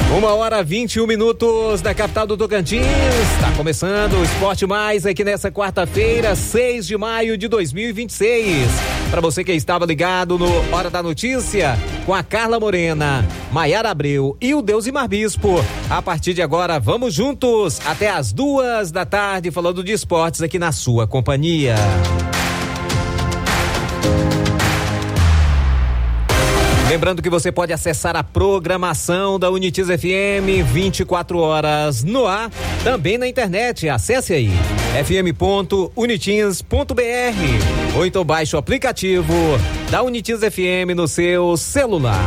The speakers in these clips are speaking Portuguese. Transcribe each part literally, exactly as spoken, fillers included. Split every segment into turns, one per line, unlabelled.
Uma hora vinte e um minutos da capital do Tocantins. Está começando o Esporte Mais aqui nessa quarta-feira, seis de maio de dois mil e vinte e seis. Para você que estava ligado no Hora da Notícia, com a Carla Morena, Maiara Abreu e o Deusimar Bispo. A partir de agora, vamos juntos até as duas da tarde, falando de esportes aqui na sua companhia. Lembrando que você pode acessar a programação da Unitiz F M vinte e quatro horas no ar, também na internet. Acesse aí f m ponto unitiz ponto b r ou então baixe o aplicativo da Unitiz F M no seu celular.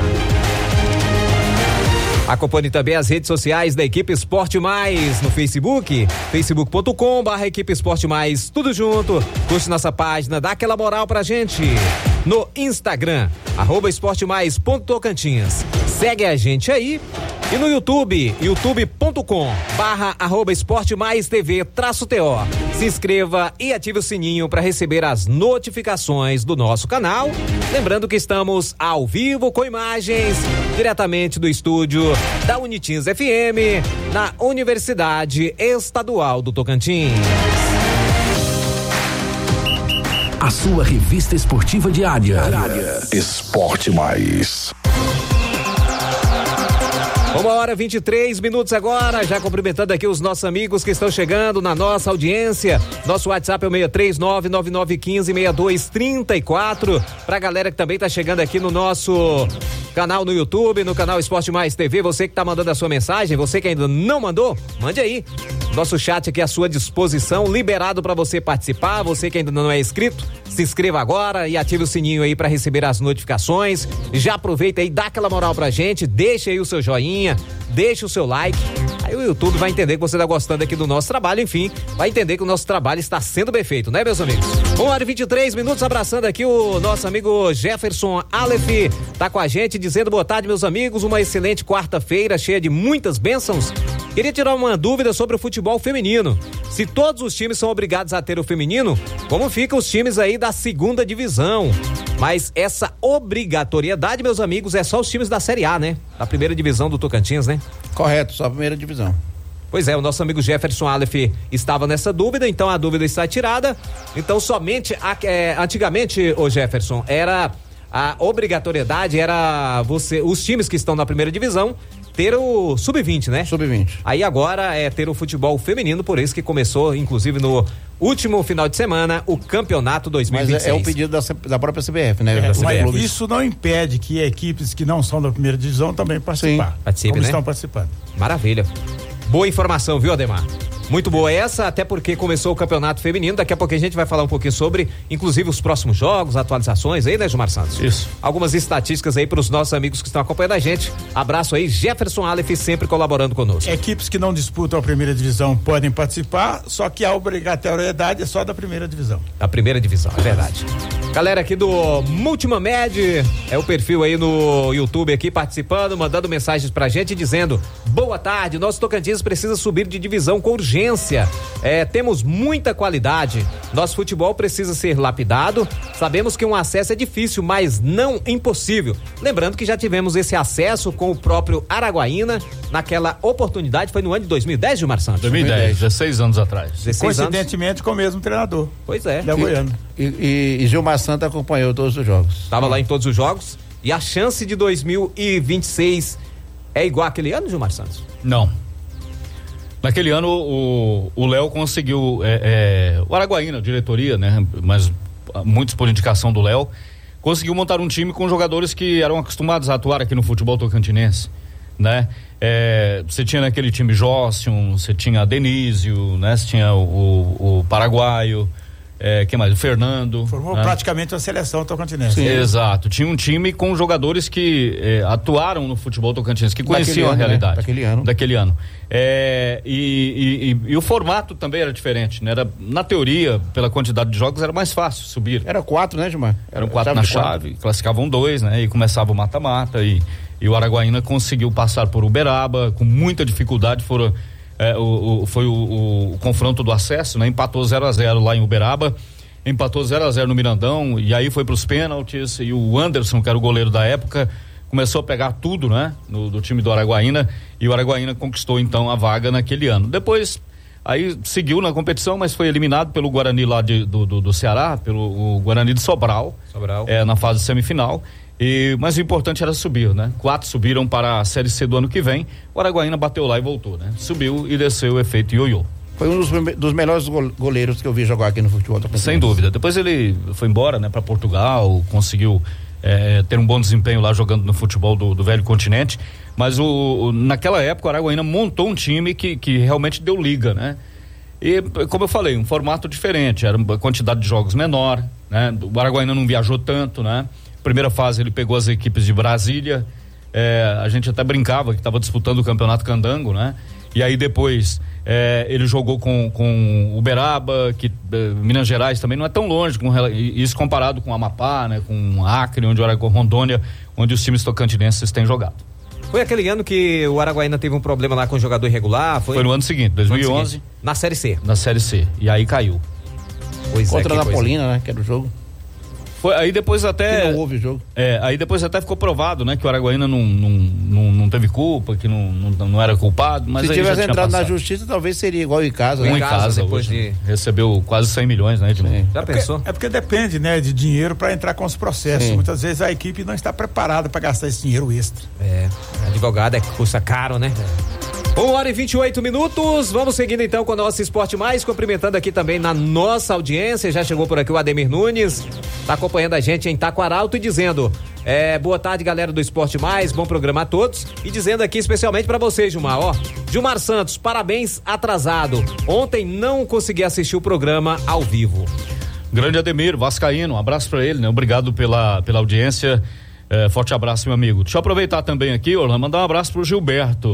Acompanhe também as redes sociais da Equipe Esporte Mais no Facebook, facebook ponto com barra Equipe Esporte Mais, tudo junto. Curte nossa página, dá aquela moral pra gente. No Instagram, arroba esporte mais ponto tocantins. Segue a gente aí. E no YouTube, youtube ponto com barra arroba esporte mais tv traço T O. Se inscreva e ative o sininho para receber as notificações do nosso canal. Lembrando que estamos ao vivo com imagens diretamente do estúdio da Unitiz F M na Universidade Estadual do Tocantins.
A sua revista esportiva diária. Esporte Mais.
Uma hora vinte e três minutos agora, já cumprimentando aqui os nossos amigos que estão chegando na nossa audiência. Nosso WhatsApp é o seis três nove nove nove um cinco seis dois três quatro. Pra galera que também tá chegando aqui no nosso canal no YouTube, no canal Esporte Mais T V, você que tá mandando a sua mensagem, você que ainda não mandou, mande aí. Nosso chat aqui à sua disposição, liberado para você participar. Você que ainda não é inscrito, se inscreva agora e ative o sininho aí para receber as notificações. Já aproveita aí, dá aquela moral pra gente, deixa aí o seu joinha, deixa o seu like. Aí o YouTube vai entender que você tá gostando aqui do nosso trabalho, enfim, vai entender que o nosso trabalho está sendo bem feito, né, meus amigos? uma hora e vinte e três minutos, abraçando aqui o nosso amigo Jefferson Aleph, tá com a gente dizendo boa tarde, meus amigos, uma excelente quarta-feira cheia de muitas bênçãos. Queria tirar uma dúvida sobre o futebol feminino. Se todos os times são obrigados a ter o feminino, como ficam os times aí da segunda divisão? Mas essa obrigatoriedade, meus amigos, é só os times da Série A, né? Da primeira divisão do Tocantins, né?
Correto, só a primeira divisão.
Pois é, o nosso amigo Jefferson Aleph estava nessa dúvida, então a dúvida está tirada. Então somente, é, antigamente, ô Jefferson, era a obrigatoriedade, era você, os times que estão na primeira divisão, ter o sub vinte, né?
sub vinte.
Aí agora é ter o futebol feminino, por isso que começou, inclusive no último final de semana, o campeonato dois mil e vinte e seis.
Mas é, é o pedido da, da própria C B F, né?
É,
da
mas
C B F.
isso não impede que equipes que não são da primeira divisão também participem.
Participe,
como
né?
estão participando.
Maravilha. Boa informação, viu, Ademar? Muito boa essa, até porque começou o campeonato feminino. Daqui a pouco a gente vai falar um pouquinho sobre, inclusive, os próximos jogos, atualizações aí, né, Gilmar Santos?
Isso.
Algumas estatísticas aí para os nossos amigos que estão acompanhando a gente. Abraço aí, Jefferson Aleph, sempre colaborando conosco.
Equipes que não disputam a primeira divisão podem participar, só que a obrigatoriedade é só da primeira divisão.
Da primeira divisão, é verdade. Galera aqui do Multimamed, é o perfil aí no YouTube aqui participando, mandando mensagens pra gente dizendo: boa tarde, nosso Tocantins precisa subir de divisão com urgência. É, temos muita qualidade, nosso futebol precisa ser lapidado. Sabemos que um acesso é difícil, mas não impossível. Lembrando que já tivemos esse acesso com o próprio Araguaína, naquela oportunidade, foi no ano de dois mil e dez, Gilmar Santos?
dois mil e dez, dezesseis anos atrás.
dezesseis
Coincidentemente
anos.
com o mesmo treinador.
Pois é.
Da Goiânia.
E, e, e Gilmar Santos acompanhou todos os jogos.
Estava lá em todos os jogos. E a chance de dois mil e vinte e seis é igual àquele ano, Gilmar Santos?
Não. Naquele ano o Léo conseguiu, é, é, o Araguaína, a diretoria, né? Mas muitos por indicação do Léo, conseguiu montar um time com jogadores que eram acostumados a atuar aqui no futebol tocantinense, né? É, você tinha naquele time Jóssium, você tinha Denísio, né? Você tinha o, o, o Paraguaio, é, quem mais? O Fernando.
Formou
né?
praticamente uma seleção tocantinense.
Sim, exato. Tinha um time com jogadores que é, atuaram no futebol tocantinense, que conheciam
daquele
a realidade.
Ano, né? Daquele ano.
Daquele ano. É, e, e, e, e o formato também era diferente, né? Era, na teoria, pela quantidade de jogos, era mais fácil subir.
Era quatro, né, Gilmar?
Eram quatro na chave, quatro. Classificavam dois, né? E começava o mata-mata e, e o Araguaína conseguiu passar por Uberaba com muita dificuldade. Foram, é, o, o, foi o, o, o confronto do acesso, né? Empatou zero a zero lá em Uberaba, empatou zero a zero no Mirandão e aí foi para os pênaltis e o Anderson, que era o goleiro da época, começou a pegar tudo, né? No, do time do Araguaína, e o Araguaína conquistou então a vaga naquele ano. Depois, aí seguiu na competição, mas foi eliminado pelo Guarani lá de, do, do, do Ceará, pelo o Guarani de Sobral,
Sobral.
É, na fase semifinal. E, mas o importante era subir, né? Quatro subiram para a Série C do ano que vem. O Araguaína bateu lá e voltou, né? Subiu e desceu o efeito ioiô.
Foi um dos, dos melhores goleiros que eu vi jogar aqui no futebol.
Sem dúvida. Depois ele foi embora, né, para Portugal, conseguiu é, ter um bom desempenho lá jogando no futebol do, do velho continente. Mas o, o, naquela época o Araguaína montou um time que, que realmente deu liga, né? E, como eu falei, um formato diferente, era uma quantidade de jogos menor, né? O Araguaína não viajou tanto, né? Primeira fase ele pegou as equipes de Brasília, é, a gente até brincava que estava disputando o Campeonato Candango, né? E aí depois é, ele jogou com, com Uberaba, que é, Minas Gerais também não é tão longe, com, isso comparado com Amapá, né? Com Acre, onde o Araguaína, Rondônia, onde os times tocantinenses têm jogado.
Foi aquele ano que o Araguaína teve um problema lá com o jogador irregular? Foi,
foi no ano seguinte, dois mil e onze.
Seguinte, na Série C.
Na Série C, e aí caiu.
Pois
Contra
é,
a Napolina, né? Que era o jogo.
Foi, aí depois até.
Que não houve jogo.
É, aí depois até ficou provado, né? Que o Araguaína não, não, não, não teve culpa, que não, não, não era culpado. Mas
se
aí
tivesse
já tinha
entrado
passado.
na justiça, talvez seria igual em casa,
Um
né?
em casa,
depois
hoje,
de...
recebeu quase cem milhões, né, Edmundo?
Já
é
pensou?
Porque, é porque depende, né, de dinheiro para entrar com os processos.
Sim.
Muitas vezes a equipe não está preparada para gastar esse dinheiro extra.
É, advogado é que custa caro, né? uma hora e vinte e oito minutos, vamos seguindo então com o nosso Esporte Mais, cumprimentando aqui também na nossa audiência, já chegou por aqui o Ademir Nunes, tá acompanhando a gente em Taquaralto e dizendo, é, boa tarde galera do Esporte Mais, bom programa a todos, e dizendo aqui especialmente pra você, Gilmar, ó, Gilmar Santos, parabéns atrasado, ontem não consegui assistir o programa ao vivo.
Grande Ademir, vascaíno, um abraço pra ele, né? Obrigado pela, pela audiência, é, forte abraço, meu amigo. Deixa eu aproveitar também aqui, Orlando, mandar um abraço pro Gilberto.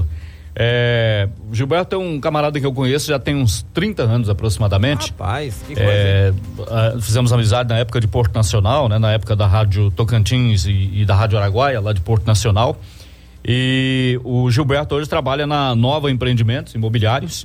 É, o Gilberto é um camarada que eu conheço já tem uns trinta anos aproximadamente.
Rapaz, que coisa.
É, uh, fizemos amizade na época de Porto Nacional, né? Na época da Rádio Tocantins e, e da Rádio Araguaia, lá de Porto Nacional. E o Gilberto hoje trabalha na Nova Empreendimentos Imobiliários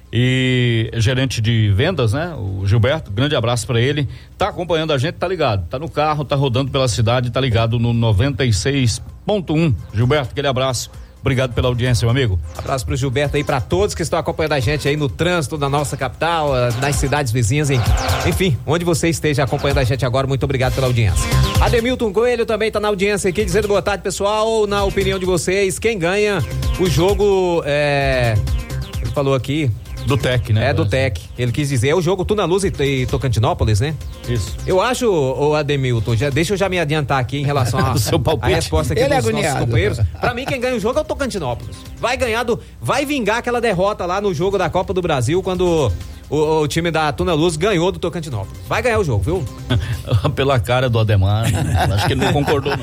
e é gerente de vendas, né? O Gilberto, grande abraço para ele. Tá acompanhando a gente, tá ligado? Tá no carro, tá rodando pela cidade, tá ligado no noventa e seis ponto um. Gilberto, aquele abraço. Obrigado pela audiência, meu amigo.
Abraço pro Gilberto aí, pra todos que estão acompanhando a gente aí no trânsito da nossa capital, nas cidades vizinhas, enfim, onde você esteja acompanhando a gente agora, muito obrigado pela audiência. Ademilton Coelho também tá na audiência aqui, dizendo boa tarde, pessoal. Na opinião de vocês, quem ganha o jogo, é... ele falou aqui...
Do T E C, né?
É, do T E C. Ele quis dizer, é o jogo Tuna Luz e, e Tocantinópolis, né?
Isso.
Eu acho, o Ademilton, já, deixa eu já me adiantar aqui em relação a,
seu palpite.
a resposta aqui
Ele
dos
é
nossos
agoniado.
companheiros. Pra mim, quem ganha o jogo é o Tocantinópolis. Vai ganhar do, vai vingar aquela derrota lá no jogo da Copa do Brasil, quando o, o time da Tuna Luz ganhou do Tocantinópolis. Vai ganhar o jogo, viu?
Pela cara do Ademar, acho que ele não concordou, não.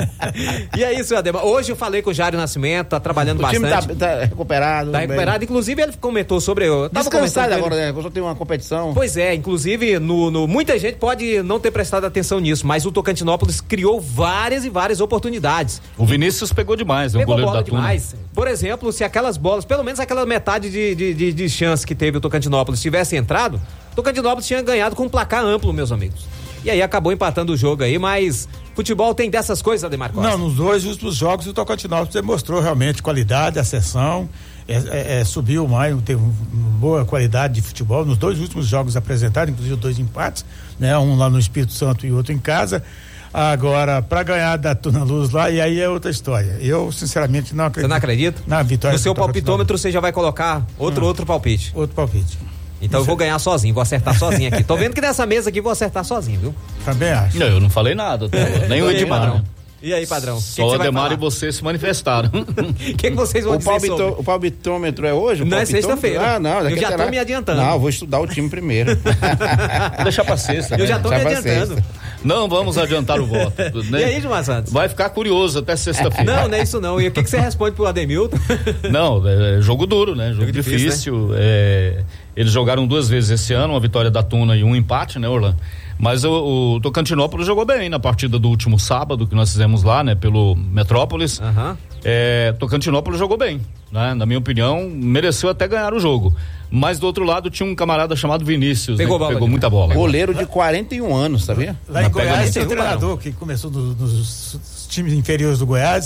E é isso, Ademar. Hoje eu falei com o Jário Nascimento, tá trabalhando
O
bastante.
time tá, tá recuperado.
Tá
bem.
recuperado, inclusive ele comentou sobre. Eu tava
Descansado
comentando
agora,
ele-
né? Eu só tenho uma competição.
Pois é, inclusive, no, no- muita gente pode não ter prestado atenção nisso, mas o Tocantinópolis criou várias e várias oportunidades.
O Vinícius pegou demais, né? O
Pegou
goleiro
bola
da Tuna.
demais. Por exemplo, se aquelas bolas, pelo menos aquela metade de, de, de, de chance que teve o Tocantinópolis tivesse entrado, o Tocantinópolis tinha ganhado com um placar amplo, meus amigos. E aí acabou empatando o jogo aí, mas futebol tem dessas coisas, Ademar Costa.
Não, nos dois últimos jogos o Tocantinópolis demonstrou realmente qualidade, ascensão, é, é, é, subiu mais, teve uma boa qualidade de futebol nos dois últimos jogos apresentados, inclusive dois empates, né? Um lá no Espírito Santo e outro em casa. Agora, para ganhar da Tuna Luz lá, e aí é outra história. Eu, sinceramente, não acredito.
Você não acredita?
Na vitória
No
do
seu
Tocantinópolis.
palpitômetro você já vai colocar outro,
Hum.
outro palpite.
Outro palpite.
Então eu vou ganhar sozinho, vou acertar sozinho aqui. Tô vendo que nessa mesa aqui vou acertar sozinho, viu?
Também acho.
Não, eu não falei nada, tá? Nem o
E aí,
Edmar,
padrão?
né?
E aí, padrão? Que
Só
que
o
você vai
Ademar
falar?
e você se manifestaram.
O que, que vocês vão
O,
dizer
palpito,
sobre?
o palpitômetro é hoje? O
Não, é
palpitômetro?
sexta-feira.
Ah, não.
Eu
daqui
já
até
tô
lá-
me adiantando.
Não, vou estudar o time primeiro.
Vou deixar pra sexta,
Eu
né?
já tô me
Já pra
adiantando.
sexta.
Não, vamos adiantar o voto. Né?
E aí, Gilmar Santos?
Vai ficar curioso até sexta-feira.
Não, não é isso não. E o que, que você responde pro Ademilton?
Não, é jogo duro, né? Jogo,
Jogo difícil,
difícil. é, eles jogaram duas vezes esse ano, uma vitória da Tuna e um empate, né, Orlando? Mas o, o Tocantinópolis jogou bem na partida do último sábado que nós fizemos lá, né? Pelo Metrópolis.
Aham.
É, Tocantinópolis jogou bem, né? Na minha opinião, mereceu até ganhar o jogo. Mas do outro lado tinha um camarada chamado Vinícius,
Pegou
né, que
bola
pegou
demais.
muita bola.
Goleiro de quarenta e um anos, sabia?
Lá em
Não pega
Goiás
nem
tem um
nenhum,
treinador que começou no- nos times inferiores do Goiás,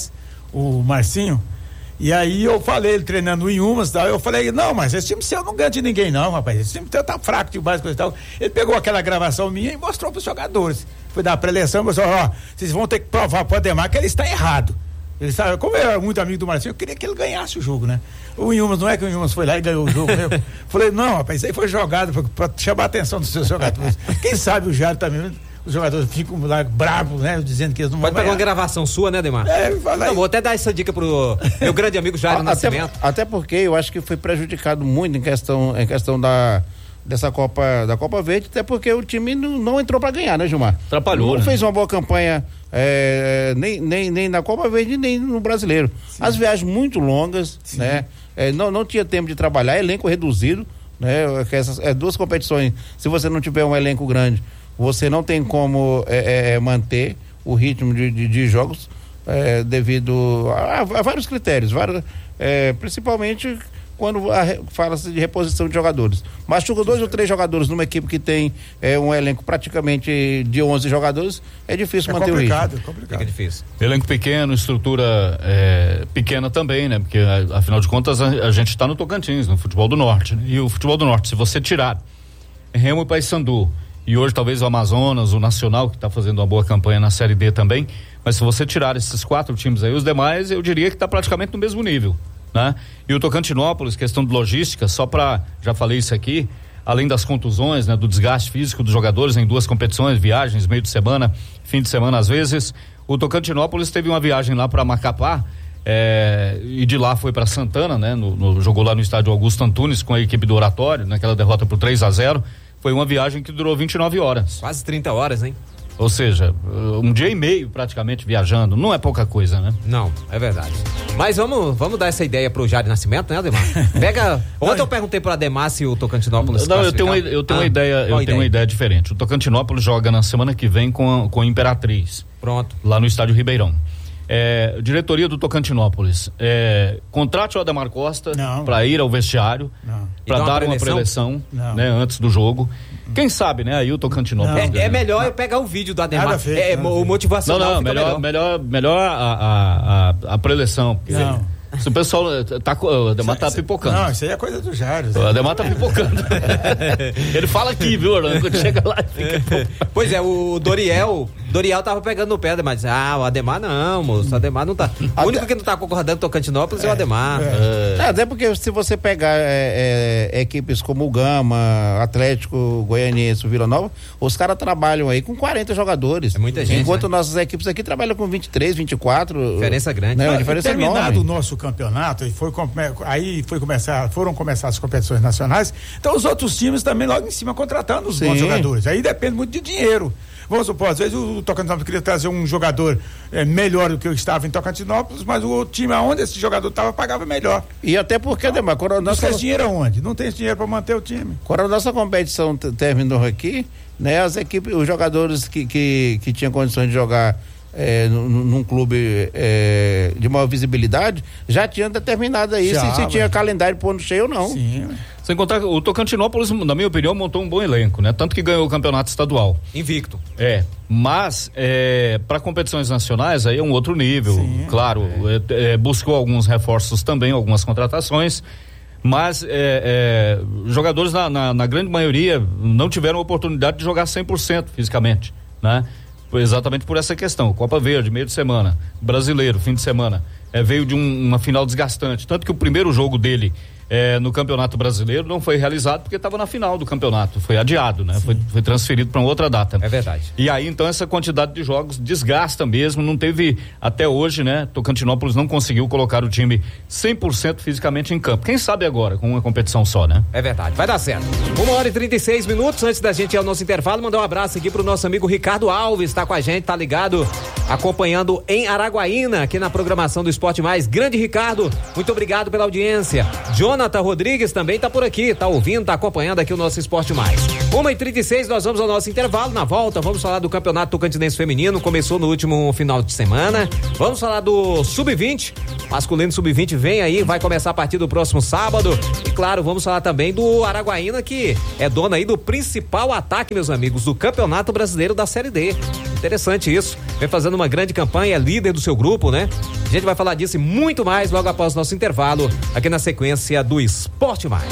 o Marcinho. E aí eu falei, ele treinando em umas, tal, eu falei, não, mas esse time seu não ganha de ninguém não, rapaz, esse time seu tá fraco demais, coisa e tal. Ele pegou aquela gravação minha e mostrou pros jogadores. Foi dar a preleção, mostrou, ó, vocês vão ter que provar pro Ademar que ele está errado. Ele sabe, como eu era muito amigo do Marcinho, eu queria que ele ganhasse o jogo, né? O Inhumas, não é que o Inhumas foi lá e ganhou o jogo mesmo. Falei, não, rapaz, isso aí foi jogado pra, pra chamar a atenção dos seus jogadores. Quem sabe o Jário também, os jogadores ficam lá bravos, né? Dizendo que eles não
Pode
vão
pegar
ganhar.
uma gravação sua, né, Ademar?
É, fala aí.
Não, vou até dar essa dica pro meu grande amigo Jário Nascimento.
Até, até porque eu acho que foi prejudicado muito em questão, em questão da, dessa Copa, da Copa Verde, até porque o time não, não entrou pra ganhar, né, Gilmar?
Atrapalhou,
Não
né?
fez uma boa campanha, é, nem, nem, nem na Copa Verde, nem no Brasileiro. Sim. As viagens muito longas, Sim. né? É, não, não tinha tempo de trabalhar, elenco reduzido, né? Que essas, é, duas competições, se você não tiver um elenco grande, você não tem como é, é, manter o ritmo de, de, de jogos é, devido a, a vários critérios, vários, é, principalmente quando fala-se de reposição de jogadores. Machuca dois ou três jogadores numa equipe que tem é, um elenco praticamente de onze jogadores, é difícil
é
manter o ritmo.
É complicado,
é difícil.
Elenco pequeno, estrutura é, pequena também, né? Porque afinal de contas a, a gente está no Tocantins, no futebol do Norte, né? E o futebol do Norte, se você tirar Remo e Paysandu, e hoje talvez o Amazonas, o Nacional, que está fazendo uma boa campanha na Série D também, mas se você tirar esses quatro times aí, os demais, eu diria que está praticamente no mesmo nível, né? E o Tocantinópolis, questão de logística, só para, já falei isso aqui, além das contusões, né, do desgaste físico dos jogadores em duas competições, viagens, meio de semana, fim de semana às vezes, o Tocantinópolis teve uma viagem lá para Macapá, é, e de lá foi para Santana, né? No, no, jogou lá no estádio Augusto Antunes com a equipe do Oratório, naquela derrota por três a zero. Foi uma viagem que durou vinte e nove horas.
Quase trinta horas, hein?
Ou seja, um dia e meio praticamente viajando. Não é pouca coisa, né?
Não, é verdade. Mas vamos, vamos dar essa ideia pro Jário Nascimento, né, Ademar? Pega. Ontem eu perguntei pro Ademar se o Tocantinópolis.
Não, eu tenho uma, eu tenho ah, uma ideia, eu
ideia?
tenho uma ideia diferente. O Tocantinópolis joga na semana que vem com a, com a Imperatriz.
Pronto.
Lá no estádio Ribeirão. É, diretoria do Tocantinópolis, é, contrate o Ademar Costa para ir ao vestiário, para dar uma preleção, né, antes do jogo. Quem sabe, né? Aí o Tocantinópolis.
É, é melhor eu pegar o vídeo do Ademar.
Feito,
é, o motivacional.
Não, não, melhor, melhor, melhor, melhor a, a, a, a preleção.
Não.
Se o pessoal tá, o Ademar tá pipocando.
Não, isso aí é coisa do Jário.
O Ademar tá pipocando. Ele fala aqui, viu, Orlando? Quando chega lá, fica...
Pois é, o Doriel, Doriel tava pegando no pé, Ademar. Disse, ah, o Ademar não, moço. O Ademar não tá. O único que não tá concordando com o Tocantinópolis é, é o Ademar.
É. É. É, até porque se você pegar é, é, equipes como o Gama, Atlético Goianiense, o Vila Nova, os caras trabalham aí com quarenta jogadores.
É muita gente.
Enquanto
né?
nossas equipes aqui trabalham com vinte e três, vinte e quatro.
Diferença grande.
Né? Uma diferença
terminado
enorme.
o nosso campeonato, e foi, aí foi começar, foram começar as competições nacionais, então os outros times também logo em cima contratando os
Sim.
bons jogadores. Aí depende muito de dinheiro. Vamos supor, às vezes o Tocantinópolis queria trazer um jogador é, melhor do que eu estava em Tocantinópolis, mas o time aonde esse jogador estava pagava melhor.
E até porque, então, Ademar, quando a nossa...
Não tem dinheiro aonde? Não tem dinheiro para manter o time.
Quando a nossa competição t- terminou aqui, né, as equipes, os jogadores que, que, que tinham condições de jogar É, num, num clube é, de maior visibilidade, já tinha determinado aí já, se, se tinha calendário pondo cheio ou não.
Sim.
Sem contar que o Tocantinópolis, na minha opinião, montou um bom elenco, né? Tanto que ganhou o campeonato estadual.
Invicto.
É, mas é, para competições nacionais aí é um outro nível. Sim, claro, é. É, buscou alguns reforços também, algumas contratações, mas é, é, jogadores na, na, na grande maioria não tiveram oportunidade de jogar cem por cento fisicamente, né? Exatamente por essa questão. Copa Verde, meio de semana, brasileiro, fim de semana, é, veio de um, uma final desgastante, tanto que o primeiro jogo dele é, no Campeonato Brasileiro não foi realizado porque estava na final do campeonato, foi adiado, né? Foi, foi transferido para uma outra data.
É verdade.
E aí então essa quantidade de jogos desgasta mesmo, não teve até hoje, né? Tocantinópolis não conseguiu colocar o time cem por cento fisicamente em campo. Quem sabe agora com uma competição só, né?
É verdade, vai dar certo. Uma hora e trinta e seis minutos antes da gente ir ao nosso intervalo, mandar um abraço aqui pro nosso amigo Ricardo Alves, tá com a gente, tá ligado, acompanhando em Araguaína, aqui na programação do Esporte Mais. Grande Ricardo, muito obrigado pela audiência. Jonathan Rodrigues também tá por aqui, tá ouvindo, tá acompanhando aqui o nosso Esporte Mais. uma e trinta e seis, nós vamos ao nosso intervalo. Na volta, vamos falar do Campeonato Tocantinense Feminino, começou no último final de semana. Vamos falar do sub vinte, masculino sub vinte vem aí, vai começar a partir do próximo sábado. E claro, vamos falar também do Araguaína, que é dona aí do principal ataque, meus amigos, do Campeonato Brasileiro da Série D. Interessante isso. Vem fazendo uma grande campanha, é líder do seu grupo, né? A gente vai falar disso e muito mais logo após nosso intervalo, aqui na sequência do Esporte Mais.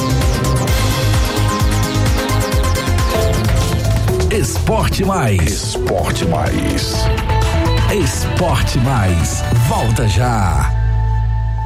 Esporte Mais. Esporte Mais. Esporte Mais. Volta já.